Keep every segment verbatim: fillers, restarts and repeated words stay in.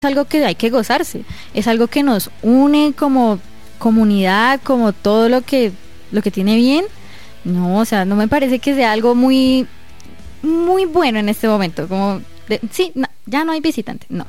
algo que hay que gozarse, es algo que nos une como comunidad, como todo lo que lo que tiene bien. No, o sea, no me parece que sea algo muy muy bueno en este momento, como de, sí, no, ya no hay visitantes, no.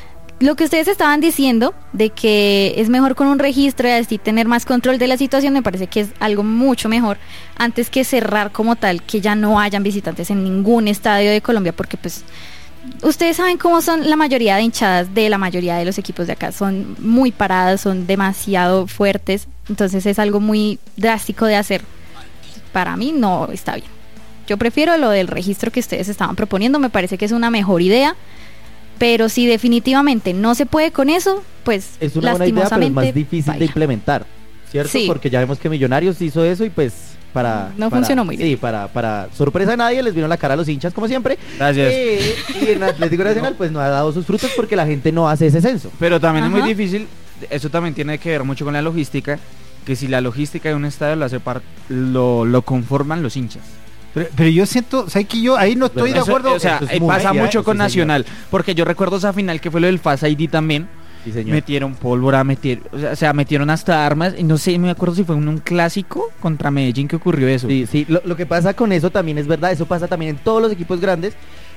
Lo que ustedes estaban diciendo de que es mejor con un registro y así tener más control de la situación, me parece que es algo mucho mejor antes que cerrar como tal, que ya no hayan visitantes en ningún estadio de Colombia, porque pues ustedes saben cómo son la mayoría de hinchadas de la mayoría de los equipos de acá, son muy paradas, son demasiado fuertes, entonces es algo muy drástico de hacer. Para mí no está bien. Yo prefiero lo del registro que ustedes estaban proponiendo, me parece que es una mejor idea. Pero si definitivamente no se puede con eso, pues es una buena idea, pero es más difícil vaya. de implementar, ¿cierto? Sí. Porque ya vemos que Millonarios hizo eso y pues para... No para, funcionó muy bien. Sí, para, para sorpresa de nadie les vino la cara a los hinchas como siempre. Gracias. Eh, y en Atlético Nacional pues no ha dado sus frutos porque la gente no hace ese censo. Pero también Ajá. es muy difícil, eso también tiene que ver mucho con la logística, que si la logística de un estadio lo, hace par, lo, lo conforman los hinchas. Pero, pero yo siento, ¿sabes que yo ahí no estoy Eso, de acuerdo? O sea, eh, pasa muy, mucho eh, con sí, Nacional, señor. Porque yo recuerdo esa final que fue lo del Face I D también. Sí, señor. Metieron pólvora, metieron, o sea, o sea, metieron hasta armas, y no sé, me acuerdo si fue un, un clásico contra Medellín que ocurrió eso. Sí, sí, lo, lo que pasa con eso también es verdad, eso pasa también en todos los equipos grandes,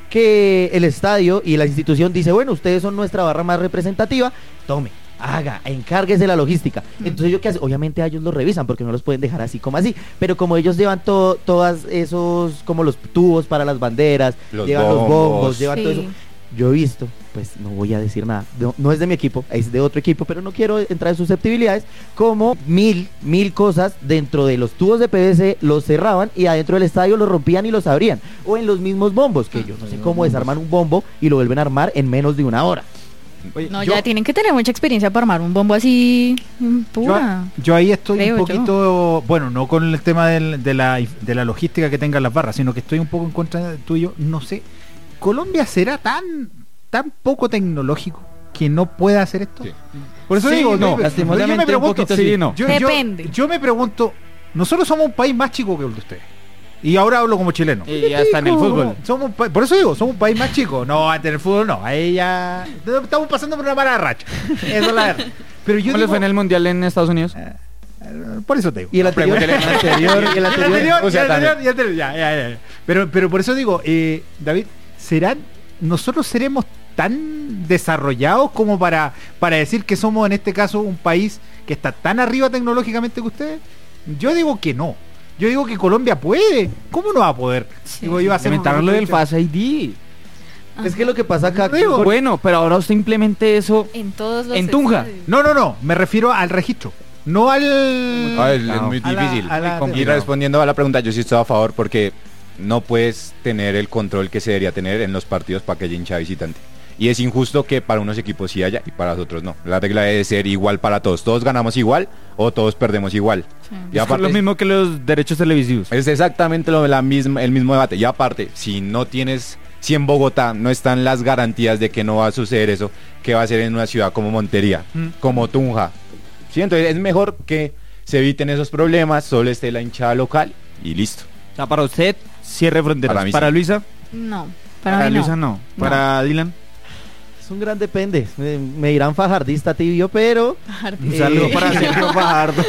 que el estadio y la institución dice, bueno, ustedes son nuestra barra más representativa, tome, haga, encárguese de la logística. Entonces yo qué hace, obviamente a ellos los revisan porque no los pueden dejar así como así, pero como ellos llevan todo, todas esos, como los tubos para las banderas, los llevan bombos. los bombos, llevan Sí. todo eso. Yo he visto, pues no voy a decir nada, no, no es de mi equipo, es de otro equipo, pero no quiero entrar en susceptibilidades, como mil, mil cosas dentro de los tubos de P V C los cerraban y adentro del estadio los rompían y los abrían, o en los mismos bombos, que yo no sé cómo desarman un bombo y lo vuelven a armar en menos de una hora. Oye, No, yo, ya tienen que tener mucha experiencia para armar un bombo así mm, yo, pura. yo ahí estoy Creo un poquito, bueno, no con el tema del, de, la, de la logística que tengan las barras, sino que estoy un poco en contra tuyo, no sé, ¿Colombia será tan, tan poco tecnológico que no pueda hacer esto? Sí. Por eso Sí, digo, no, no, lastimosamente yo me un pregunto, poquito sí, no. yo, yo- Depende. yo me pregunto, nosotros somos un país más chico que el de ustedes. Y ahora hablo como chileno. Y hasta en el fútbol. Somos un pa- por eso digo, somos un país más chico. No, antes del fútbol no. Ahí ya estamos pasando por una mala racha. Eso es la verdad. Pero yo ¿Cómo les digo, fue en el Mundial en Estados Unidos? eh, por eso te digo. Y el anterior, Pregúntele. el anterior, y el Y el anterior, anterior, o sea, y el anterior, y el anterior, ya, ya, ya. Pero, pero por eso digo, eh, David, ¿serán, nosotros seremos tan desarrollados como para, para decir que somos en este caso un país que está tan arriba tecnológicamente que ustedes? Yo digo que no. Yo digo que Colombia puede. ¿Cómo no va a poder? Sí. Digo, iba a hacer un- Inventaron lo del Face I D. es que lo que pasa acá, Digo, con- Bueno, pero ahora usted implemente eso. En todos los En Tunja. estadios. No, no, no. Me refiero al registro. No al... Ah, es, es muy a la- difícil. a la- Y respondiendo a la pregunta, yo sí estoy a favor porque no puedes tener el control que se debería tener en los partidos para que haya hincha visitante. Y es injusto que para unos equipos sí haya y para los otros no. La regla debe ser igual para todos. Todos ganamos igual o todos perdemos igual. Sí. Y Es aparte, lo mismo que los derechos televisivos. es exactamente lo, la misma, el mismo debate. Y aparte, si no tienes, si en Bogotá no están las garantías de que no va a suceder eso, ¿qué va a ser en una ciudad como Montería, Mm. como Tunja? Sí, entonces es mejor que se eviten esos problemas, solo esté la hinchada local y listo. O sea, para usted, cierre fronteras. Para Para, mí sí. Luisa, No, para, para mí no. Luisa no. Para Dylan, es un gran depende, me, me dirán fajardista tibio, pero... un Eh, saludo para Sergio Fajardo.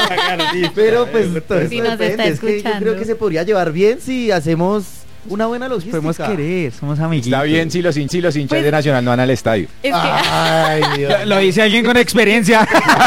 Pero pues todo eso Sí nos depende, está es que yo escuchando. creo que se podría llevar bien si hacemos una buena logística. Podemos querer, somos amiguitos. Está bien si los, hin- si los hinchas Pues- de Nacional no van al estadio. Es que Ay, Dios. Lo dice alguien con experiencia.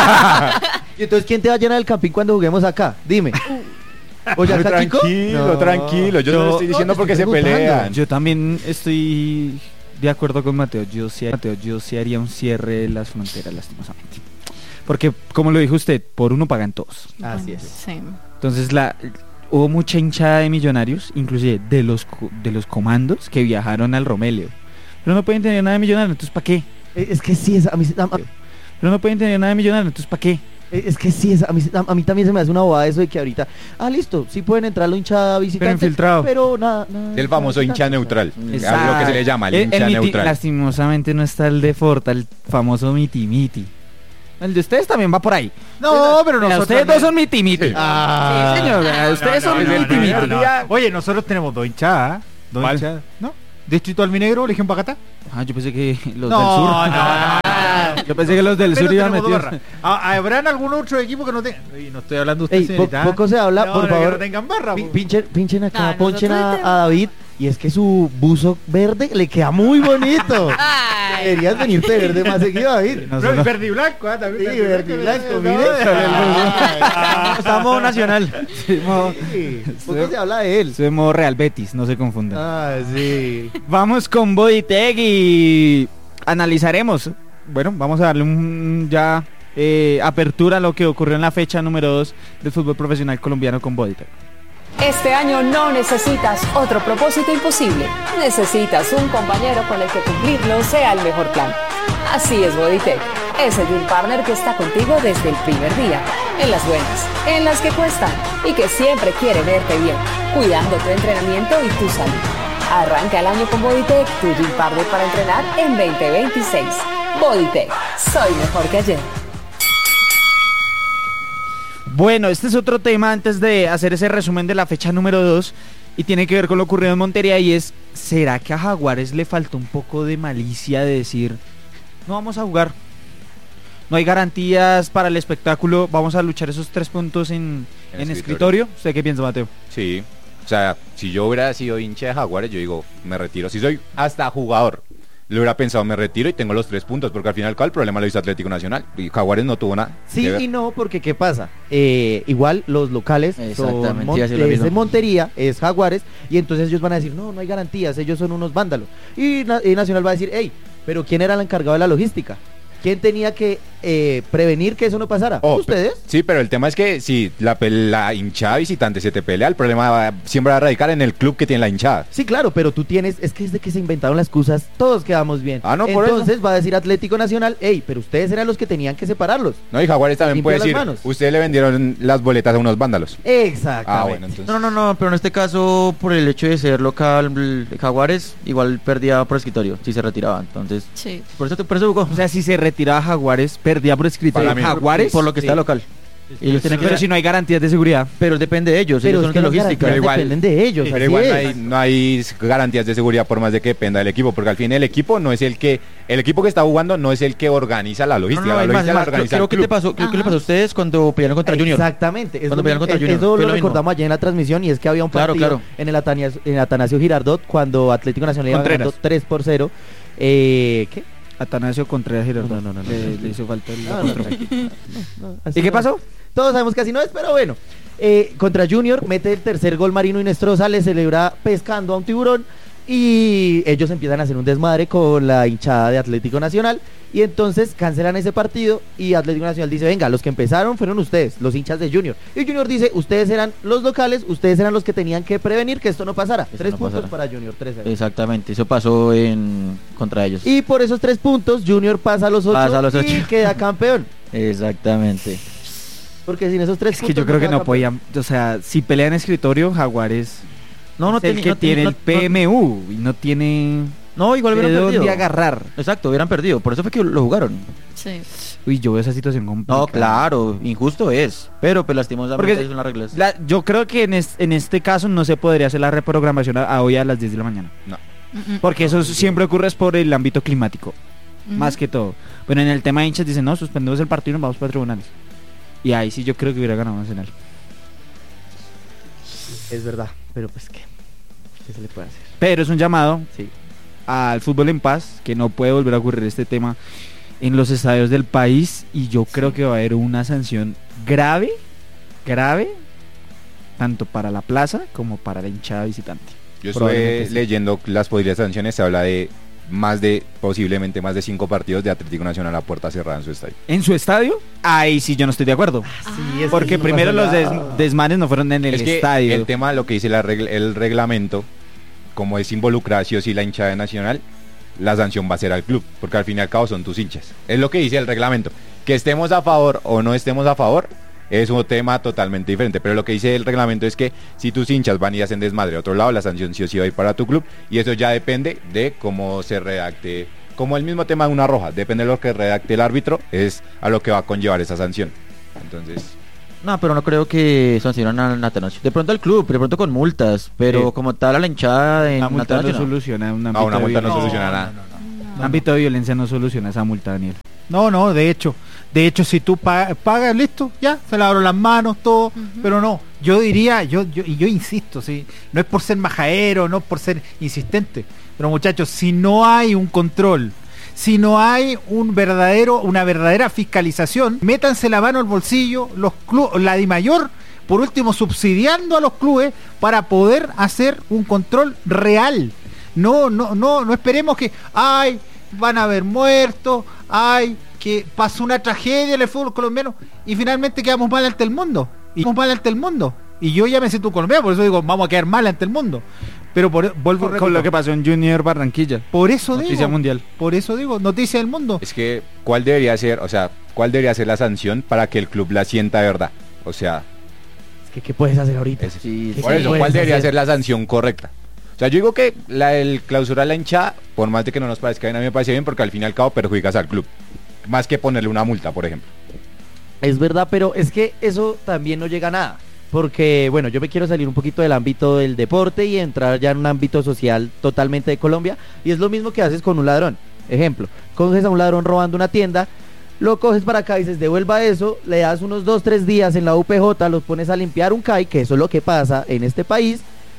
Y entonces, ¿quién te va a llenar el campín cuando juguemos acá? Dime. ¿Oye, acá, Kiko? Tranquilo, No. tranquilo. Yo, no lo estoy diciendo te porque se estoy preguntando. pelean. Yo también estoy de acuerdo con Mateo. Yo sí, Mateo, yo sí haría un cierre de las fronteras, lastimosamente. Porque, como lo dijo usted, por uno pagan todos. Así es. Sí. Entonces, la hubo mucha hinchada de Millonarios, inclusive de los co- de los comandos que viajaron al Romelio. Pero no pueden tener nada de Millonarios, entonces ¿para qué? Eh, Es que sí, es, a mí, a, Pero no pueden tener nada de Millonarios, entonces ¿para qué? es que sí, es, a, mí, a, a mí también se me hace una bobada eso de que ahorita, ah, listo, sí pueden entrar los hinchas visitantes, Pero infiltrado. pero nada, nada, El famoso nada, hincha nada. neutral. Exacto. A lo que se le llama, el El- hincha el miti- neutral. Lastimosamente no está el de Forta, el famoso miti miti. El de ustedes también va por ahí. No, pero Mira, nosotros... ustedes dos son miti miti. Ah. Sí, señor, ustedes son no, no, miti no, miti. no, no. Oye, nosotros tenemos dos hinchadas. Dos ¿Cuál? hinchadas. ¿No? Distrito Alminegro, Legión Pacatá. Ah, yo pensé que los No, del sur. no, no. Yo pensé que los del Pero sur iban tenemos dos metidos. barras. Ah, ¿Habrán algún otro equipo que no tenga? Y no estoy hablando de usted, Ey, po- señorita. poco se habla, No, por no, que favor. no tengan barra. Pi- po. Pinchen, pinchen acá, No, ponchen a, nosotros a David. Y es que su buzo verde le queda muy bonito. Ay. Deberías venirte de verde más seguido, David. No, No, no. verde y blanco, ah, también. Sí, verde y blanco, No, mire. no, Estamos nacional. Sí, mo- Sí, poco se habla de él. Soy modo Real Betis, no se confundan. Ah, sí. Vamos con Bodytech y analizaremos. Bueno, vamos a darle un ya eh, apertura a lo que ocurrió en la fecha número dos del fútbol profesional colombiano con Bodytech. Este año no necesitas otro propósito imposible. Necesitas un compañero con el que cumplirlo sea el mejor plan. Así es Bodytech, ese Dream Partner que está contigo desde el primer día. En las buenas, en las que cuestan y que siempre quiere verte bien, cuidando tu entrenamiento y tu salud. Arranca el año con Bodytech, tu Dream Partner para entrenar en veinte veintiséis. Bodytech, soy mejor que ayer. Bueno, este es otro tema antes de hacer ese resumen de la fecha número dos y tiene que ver con lo ocurrido en Montería y es, ¿será que a Jaguares le faltó un poco de malicia de decir, no vamos a jugar, no hay garantías para el espectáculo, vamos a luchar esos tres puntos en, En en escritorio. escritorio? ¿Usted qué piensa, Mateo? Sí, o sea, si yo hubiera sido hincha de Jaguares, yo digo, me retiro. Si soy hasta jugador, le hubiera pensado, me retiro y tengo los tres puntos, porque al final el problema lo hizo Atlético Nacional y Jaguares no tuvo nada. Sí que ver. y no, porque ¿qué pasa? Eh, igual los locales son Exactamente, Mon- iba a decir lo es mismo. de Montería, es Jaguares, y entonces ellos van a decir, no, no hay garantías, ellos son unos vándalos. Y, Na- y Nacional va a decir, hey, pero ¿quién era el encargado de la logística? ¿Quién tenía que eh, prevenir que eso no pasara? Oh, ¿Ustedes? pe- Sí, pero el tema es que si la, pe- la hinchada visitante se te pelea, el problema va- siempre va a radicar en el club que tiene la hinchada. Sí, claro, pero tú tienes, es que desde que se inventaron las excusas, todos quedamos bien. Ah, no, por Entonces va a decir Atlético Nacional, hey, pero ustedes eran los que tenían que separarlos. No, y Jaguares también Limpia puede las decir, manos. ustedes le vendieron las boletas a unos vándalos. Exactamente. Ah, bueno, entonces. No, no, no, pero en este caso, por el hecho de ser local, el Jaguares igual perdía por escritorio si se retiraba. Entonces, Sí. por eso, por eso jugó. O sea, si se retiraba Jaguares, perdía por escritorio. Para mí. Jaguares, por lo que Sí. está local. Y ellos tienen que pero si no hay garantías de seguridad. Pero depende de ellos, Pero ellos es son que de las logística. garantías Pero igual- dependen de ellos, Pero así igual no es. hay, no hay garantías de seguridad por más de que dependa del equipo, porque al fin el equipo no es el que, el equipo que está jugando no es el que organiza la No, logística, no, no, la hay más, logística hay la más. Creo, organiza creo el que club. te pasó, creo que le Ajá. pasó a ustedes cuando pelearon contra Junior. Exactamente. Es Cuando lo pelearon mismo- contra es- Junior, Eso fue lo lo mismo. recordamos allá en la transmisión y es que había un Claro, partido claro. en el Atanias- en Atanasio Girardot cuando Atlético Nacional iba Contreras. ganando tres por cero. Eh, ¿Qué? Atanasio Contreras Girardot. No, no, no, no, Le, no. le hizo falta el No, no, apóstrofe. tranquilo. No, no, así ¿Y qué no. pasó? Todos sabemos que así no es, pero bueno. Eh, contra Junior mete el tercer gol Marino Inestrosa, le celebra pescando a un tiburón y ellos empiezan a hacer un desmadre con la hinchada de Atlético Nacional y entonces cancelan ese partido y Atlético Nacional dice, venga, los que empezaron fueron ustedes, los hinchas de Junior. Y Junior dice, ustedes eran los locales, ustedes eran los que tenían que prevenir que esto no pasara. Esto tres no puntos pasara. para Junior, tres. Exactamente, eso pasó en contra ellos. Y por esos tres puntos Junior pasa a los ocho, Pasa a los y ocho. queda campeón. Exactamente. Porque sin esos tres Es que puntos yo creo que queda no campeón. podían, o sea, si pelean en escritorio, Jaguares No, no es el teni- que no teni- tiene no- el P M U y no tiene No, no, igual de hubieran dónde perdido. agarrar. Exacto, hubieran perdido. Por eso fue que lo jugaron. Sí. Uy, yo veo esa situación complicada. No, claro, injusto es. Pero pues lastimosamente Porque esas son las reglas. La- yo creo que en, es- en este caso no se podría hacer la reprogramación a, a hoy a las diez de la mañana. No. Mm, mm. Porque eso siempre ocurre es por el ámbito climático, Ujú. más que todo. Pero en el tema de hinchas dicen, no, suspendemos el partido y nos vamos para tribunales. Y ahí sí yo creo que hubiera ganado Nacional. Es verdad, pero pues qué, ¿qué se le puede hacer? Pero es un llamado Sí. al fútbol en paz, que no puede volver a ocurrir este tema en los estadios del país. Y yo creo que va a haber una sanción grave, grave, tanto para la plaza como para la hinchada visitante. Yo Probablemente estuve sí. leyendo las posibles sanciones, se habla de más de, posiblemente más de cinco partidos de Atlético Nacional a puerta cerrada en su estadio. ¿En su estadio? Ahí sí yo no estoy de acuerdo. Sí, es Porque que no primero pasa los des- nada. desmanes no fueron en el es que estadio. el tema, lo que dice la regla- el reglamento, como es involucrar sí o sí la hinchada de Nacional, la sanción va a ser al club, porque al fin y al cabo son tus hinchas. Es lo que dice el reglamento. Que estemos a favor o no estemos a favor, es un tema totalmente diferente, pero lo que dice el reglamento es que si tus hinchas van y hacen desmadre a otro lado, la sanción sí o sí va a ir para tu club, y eso ya depende de cómo se redacte, como el mismo tema de una roja, depende de lo que redacte el árbitro, es a lo que va a conllevar esa sanción. Entonces, No, pero no creo que sancionen a Atanasio. De pronto al club, de pronto con multas, pero Sí. como tal a la hinchada en Una multa no Atanasio, no. soluciona un No, ámbito una de multa no violencia. soluciona nada. Un ámbito de violencia no soluciona esa multa, Daniel. No, no, de hecho, de hecho si tú pa- pagas, listo, ya, se lavaron las manos, todo, pero no, yo diría, yo, yo, y yo insisto, sí, no es por ser majadero, no es por ser insistente, pero muchachos, si no hay un control, si no hay un verdadero, una verdadera fiscalización, métanse la mano al bolsillo, los clubes, la DIMAYOR, por último subsidiando a los clubes para poder hacer un control real. No, no, no, no esperemos que, ay, van a haber muertos, ay, que pasó una tragedia en el fútbol colombiano y finalmente quedamos mal ante el mundo. Y quedamos mal ante el mundo. Y yo ya me siento un colombiano, por eso digo, vamos a quedar mal ante el mundo. Pero por, vuelvo Con, a con lo que pasó en Junior Barranquilla. Por eso Noticia digo, mundial. por eso digo, noticia del mundo. Es que, ¿cuál debería ser, o sea, cuál debería ser la sanción para que el club la sienta de verdad? O sea, Es que, ¿qué puedes hacer ahorita? es- Sí, por sí, eso, puedes ¿cuál debería hacer? ser la sanción correcta? O sea, yo digo que la el clausura a la hinchada, por más de que no nos parezca bien, a mí me parece bien porque al fin y al cabo perjudicas al club. Más que ponerle una multa, por ejemplo. Es verdad, pero es que eso también no llega a nada. Porque, bueno, yo me quiero salir un poquito del ámbito del deporte y entrar ya en un ámbito social totalmente de Colombia. Y es lo mismo que haces con un ladrón. Ejemplo, coges a un ladrón robando una tienda, lo coges para acá y dices, devuelva eso, le das unos dos, tres días en la U P J, los pones a limpiar un C A I, que eso es lo que pasa en este país,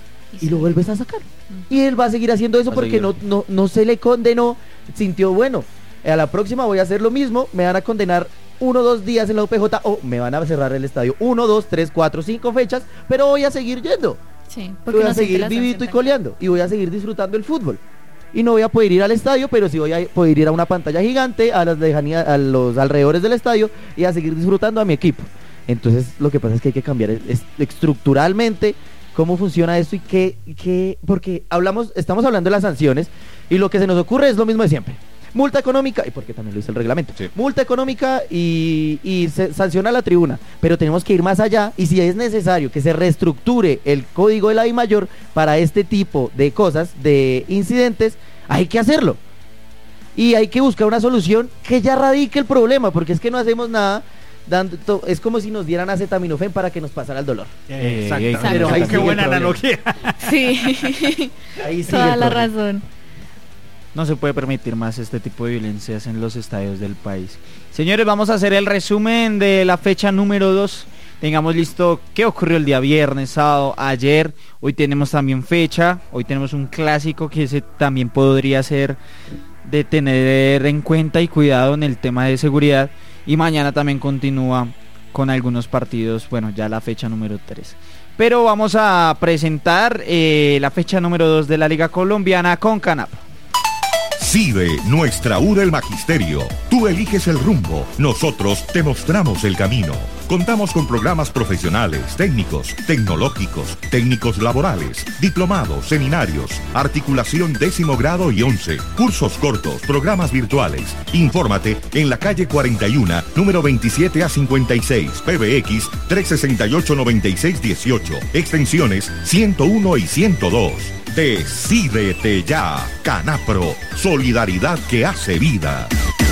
y lo vuelves a sacar. Y él va a seguir haciendo eso Va a porque seguir. no, no, no se le condenó, sintió, bueno, a la próxima voy a hacer lo mismo, me van a condenar uno o dos días en la U P J o me van a cerrar el estadio uno, dos, tres, cuatro, cinco fechas, pero voy a seguir yendo. Sí, Voy a no siente seguir la vivito y sanción tan- coleando y voy a seguir disfrutando el fútbol. Y no voy a poder ir al estadio, pero sí voy a poder ir a una pantalla gigante, a las lejanías, a los alrededores del estadio y a seguir disfrutando a mi equipo. Entonces lo que pasa es que hay que cambiar es- es- estructuralmente cómo funciona esto y qué, qué, porque hablamos, estamos hablando de las sanciones y lo que se nos ocurre es lo mismo de siempre. Multa económica, y porque también lo dice el reglamento, Sí. multa económica y, y se sanciona a la tribuna, pero tenemos que ir más allá y si es necesario que se reestructure el código de la DIMAYOR para este tipo de cosas, de incidentes, hay que hacerlo. Y hay que buscar una solución que ya radique el problema, porque es que no hacemos nada, dando, to- es como si nos dieran acetaminofén para que nos pasara el dolor. Eh, Exacto. Pero ahí Qué sigue buena el problema. analogía. Sí, Ahí sigue toda el la problema. razón. No se puede permitir más este tipo de violencias en los estadios del país. Señores, vamos a hacer el resumen de la fecha número dos. Tengamos listo qué ocurrió el día viernes, sábado, ayer. Hoy tenemos también fecha. Hoy tenemos un clásico que ese también podría ser de tener en cuenta y cuidado en el tema de seguridad. Y mañana también continúa con algunos partidos. Bueno, ya la fecha número tres. Pero vamos a presentar eh, la fecha número dos de la Liga Colombiana con Canap. CIDE, nuestra U del Magisterio. Tú eliges el rumbo, nosotros te mostramos el camino. Contamos con programas profesionales, técnicos, tecnológicos, técnicos laborales, diplomados, seminarios, articulación décimo grado y once, cursos cortos, programas virtuales. Infórmate en la calle cuarenta y uno, número veintisiete a cincuenta y seis, P B X trescientos sesenta y ocho, noventa y seis dieciocho, extensiones ciento uno y ciento dos. Decídete ya, Canapro, solidaridad que hace vida.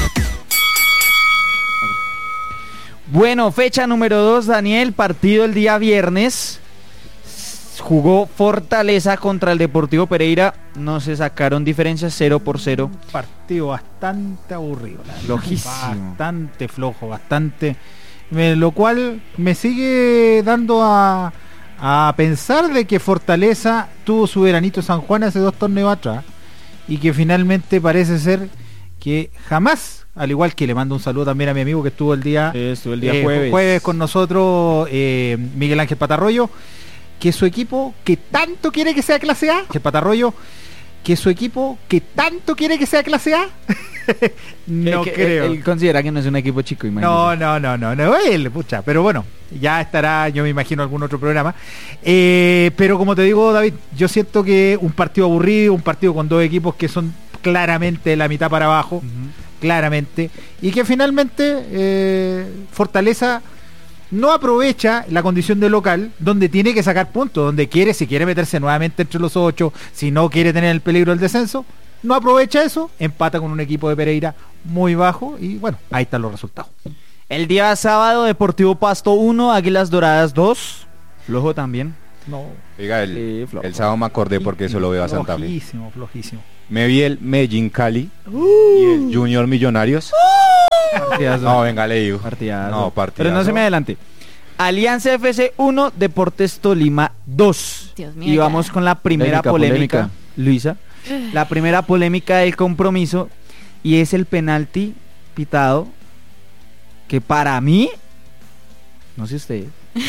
Bueno, fecha número dos, Daniel, partido el día viernes. Jugó Fortaleza contra el Deportivo Pereira. No se sacaron diferencias, cero por cero. Partido bastante aburrido, la verdad. Flojísimo. Bastante flojo, bastante. me- lo cual me sigue dando a, a pensar de que Fortaleza tuvo su veranito San Juan hace dos torneos atrás y que finalmente parece ser que jamás, al igual que le mando un saludo también a mi amigo que estuvo el día, Estuvo el día eh, jueves. con nosotros, eh, Miguel Ángel Patarroyo, que su equipo que tanto quiere que sea clase A, que Patarroyo, que su equipo que tanto quiere que sea clase A, no Eh, que creo. Él considera que no es un equipo chico, No, imagínate. no, no, no, no, él, pucha, pero bueno, ya estará, yo me imagino, algún otro programa. Eh, pero como te digo, David, yo siento que un partido aburrido, un partido con dos equipos que son claramente de la mitad para abajo, Ujú. claramente, y que finalmente eh, Fortaleza no aprovecha la condición de local, donde tiene que sacar puntos, donde quiere, si quiere meterse nuevamente entre los ocho, si no quiere tener el peligro del descenso, no aprovecha eso, empata con un equipo de Pereira muy bajo y bueno, ahí están los resultados. El día sábado, Deportivo Pasto uno, Águilas Doradas dos. Flojo también. No. Oiga, el, Sí, flojo. el sábado me acordé porque solo veo a Santa Fe. Flojísimo, flojísimo. Me vi el Medellín Cali Uh. y el Junior Millonarios. Partidazo. No, venga, le digo. Partidazo. No, partidazo. Pero no se me adelante. Alianza F C uno, Deportes Tolima dos. Dios mío, Y ya. vamos con la primera Polémica, polémica, polémica. Luisa. La primera polémica del compromiso y es el penalti pitado que para mí, no sé ustedes,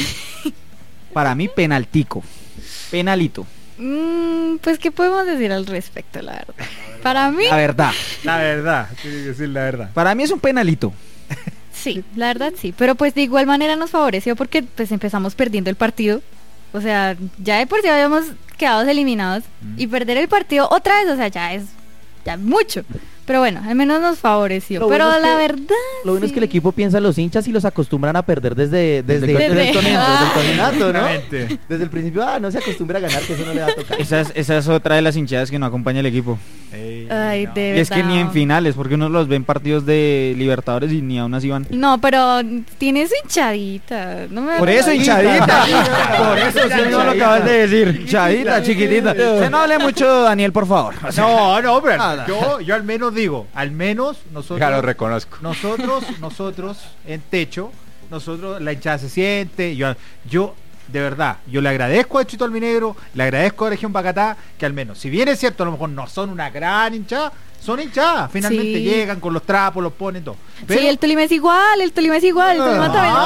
para mí penaltico, penalito, Mm, pues, ¿qué podemos decir al respecto, la verdad? Para mí, la verdad. La verdad, tiene que decir la verdad. Para mí es un penalito. sí, la verdad sí. Pero pues de igual manera nos favoreció porque pues empezamos perdiendo el partido. O sea, ya de por sí habíamos quedado eliminados. Y perder el partido otra vez, o sea, ya es ya mucho. Pero bueno, al menos nos favoreció. Lo Pero bueno es la que- verdad. Lo bueno es que el sí. equipo piensa en los hinchas y los acostumbran a perder desde desde, Desde- desde el Desde- torneo, desde el torneato, ¿no? Exactamente. Desde el principio, ah, no se acostumbra a ganar, que eso no le va a tocar. Esa es, esa es otra de las hinchadas que no acompaña el equipo. Ey, Ay, no. de Y es que verdad. ni en finales, porque uno los ve en partidos de Libertadores y ni aún así van. No, pero tiene su hinchadita. No me Por eso, hinchadita. Por eso, sí, mismo lo acabas de decir. Hinchadita, chiquitita. Usted no hable mucho, Daniel, por favor. O sea, No, no, pero Nada. yo, yo al menos digo, al menos nosotros, Ya lo reconozco. nosotros, nosotros en techo, nosotros la hinchada se siente, yo, yo de verdad, yo le agradezco a Chito Alminegro, le agradezco a Región Bacatá, que al menos, si bien es cierto, a lo mejor no son una gran hinchada, son hinchadas, finalmente Sí. llegan con los trapos, los ponen todo. Pero, Sí, el Tolima es igual, el Tolima es igual, el Tolima también.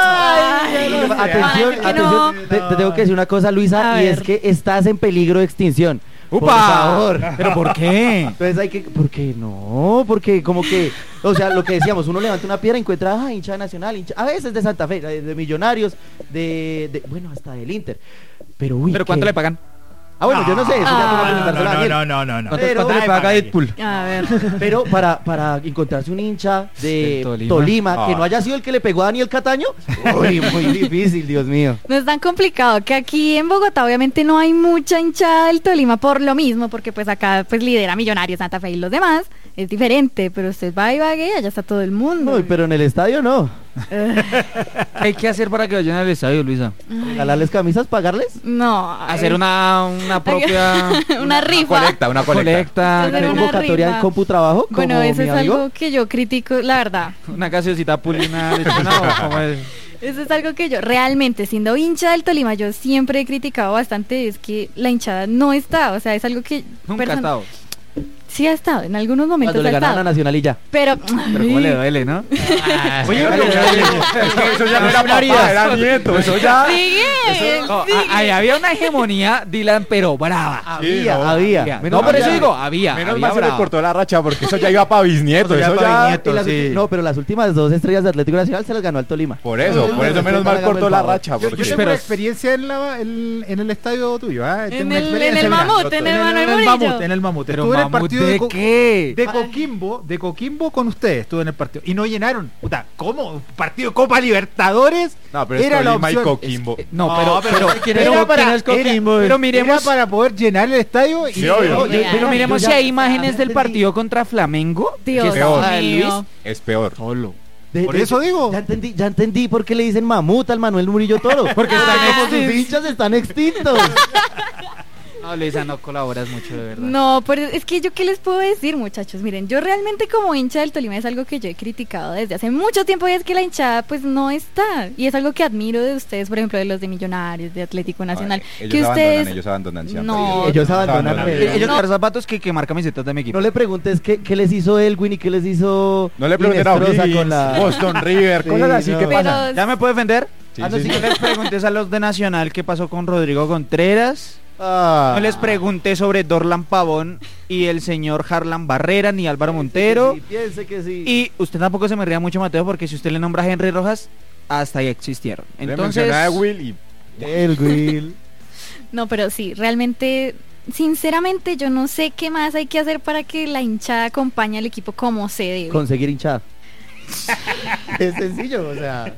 Ay, Ay, no sé. Atención, Ay, que atención, no. te, te tengo que decir una cosa, Luisa, A y ver. es que estás en peligro de extinción. Por ¡Upa! favor. ¿Pero por qué? Entonces hay que, ¿por qué no? Porque como que, o sea, lo que decíamos, uno levanta una piedra y encuentra, ah, hincha nacional, hincha, a veces de Santa Fe, de, de Millonarios, de, de, bueno, hasta del Inter. Pero uy, ¿Pero ¿qué? cuánto le pagan? Ah, bueno, yo no sé, eso ya Ah. tengo que no, preguntárselo a no, Daniel. no, no, no, no. ¿Cuánto, Pero- cuánto le Ay, paga Magali. Deadpool? A ver. Pero para, para encontrarse un hincha de Del Tolima. Tolima, que Ah. no haya sido el que le pegó a Daniel Cataño, uy, muy difícil, Dios mío. No es tan complicado que aquí en Bogotá obviamente no hay mucha hinchada del Tolima por lo mismo, porque pues acá pues lidera Millonarios, Santa Fe y los demás. Es diferente, pero usted va y va y allá está todo el mundo. Uy, pero en el estadio no. Eh, ¿Qué hay que hacer para que vayan al estadio, Luisa? ¿Regalarles camisas, pagarles? no. Hacer una, una propia una rifa. Colecta, una colecta. colecta, Hacer ¿Una una convocatoria rifa. en CompuTrabajo? como Bueno, eso mi es amigo? algo que yo critico, la verdad. una gaseosita pulina lechona o cómo es. Eso es algo que yo realmente, siendo hincha del Tolima, yo siempre he criticado bastante, es que la hinchada no está, o sea, es algo que... Nunca ha person- estado. Sí ha estado, en algunos momentos Cuando le ha ganaron a estado. Nacional y ya. Pero... Pero cómo le duele, ¿no? Oye, Ay, pero- ay, Es que eso ya no era papá, era nieto. Eso ya. Sigue, No, sigue. a- ahí había una hegemonía, Dylan, pero brava. Había, no, había. Había. Menos No, por mal eso ya- digo, había. Menos había mal se le brava. cortó la racha porque eso ya iba para bisnieto. Eso ya Eso pa' ya. bisnieto. y las- sí. No, pero las últimas dos estrellas de Atlético Nacional se las ganó al Tolima. Por eso, por eso menos mal cortó la racha. Yo, yo Porque tengo Pero- una experiencia en, la, en, en el estadio tuyo, ¿ah? Tengo En una el, en experiencia, el mira. mamut, en el Manuel en el Murillo. mamut, en el mamut. Pero Estuve en el mamut partido de Co- qué? de Coquimbo, de Coquimbo con ustedes, estuve en el partido. Y no llenaron. Puta, ¿cómo? ¿Un partido de Copa Libertadores? No, pero es era la Tolima y opción. Coquimbo. No, No, pero, pero- pero, ¿quién pero, es- para- quién es Coquimbo? pero miremos, Era para poder llenar el estadio y Sí, obvio. No, pero Yo- miremos yo si ya- hay imágenes ya del entendí. partido contra Flamengo. Dios que peor. estaba mío. Luis Es peor. solo. De- Por de- eso digo. Ya entendí, ya entendí por qué le dicen mamut al Manuel Murillo Toro. Porque están como sus hinchas están extintos. No, Luisa, no colaboras mucho, de verdad. No, pero es que yo qué les puedo decir, muchachos. Miren, yo realmente como hincha del Tolima es algo que yo he criticado desde hace mucho tiempo y es que la hinchada pues no está. Y es algo que admiro de ustedes, por ejemplo, de los de Millonarios, de Atlético Nacional. Ay, que ellos ustedes... abandonan, ellos abandonan siempre. No. Ellos abandonan, Eh, pero- Ellos No. traen zapatos que quemar camisetas de mi equipo. No le preguntes qué, qué les hizo Elwin y qué les hizo No le pregunten a Inestrosa O'Higgins, con la... Boston River, Sí, cosas así no. que Pero- pasan. ¿Ya me puedo defender? Sí, Ah, no, sí, sí. sí. No les preguntes a los de Nacional qué pasó con Rodrigo Contreras. Ah. No les pregunté sobre Dorlan Pavón y el señor Harlan Barrera ni Álvaro Montero. Sí, piense que sí. Y usted tampoco se me ría mucho, Mateo, porque si usted le nombra a Henry Rojas, hasta ahí existieron. Le Entonces, mencioné a Will y Elwin. No, pero sí, realmente, sinceramente yo no sé qué más hay que hacer para que la hinchada acompañe al equipo como se debe. Conseguir hinchada. Es sencillo, o sea.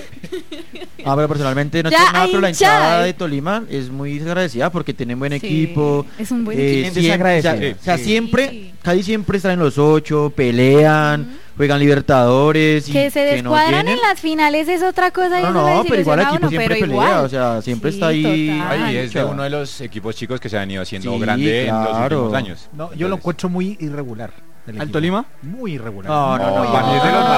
Ah, pero personalmente no Ya tengo nada, hay pero la hinchada. hinchada de Tolima es muy agradecida porque tienen buen Sí, equipo. es un buen eh, equipo. ¿Quién siempre- desagradece? o sea, o sea, Sí. siempre Cali siempre está en los ocho, pelean, Ujú. juegan Libertadores. y Que se que no descuadran tienen. en las finales es otra cosa. y No, eso no, le pero igual el desilusiona a equipo uno, siempre pero pelea, igual. o sea, siempre Sí, está ahí. total. Ay, es de lucha. uno de los equipos chicos que se han ido haciendo Sí, grande en los claro. últimos años. No, yo lo encuentro muy irregular. el ¿Al equipo. Tolima? Muy irregular. No, no, Muy no. irregular. Es de los